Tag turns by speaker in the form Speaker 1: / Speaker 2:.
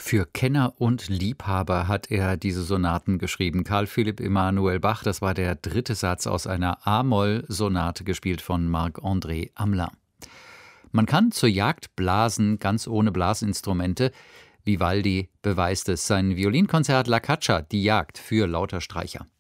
Speaker 1: Für Kenner und Liebhaber hat er diese Sonaten geschrieben. Carl Philipp Emanuel Bach, das war der dritte Satz aus einer A-Moll-Sonate, gespielt von Marc-André Hamelin. Man kann zur Jagd blasen, ganz ohne Blasinstrumente. Vivaldi beweist es. Sein Violinkonzert La Caccia, die Jagd für Lauterstreicher.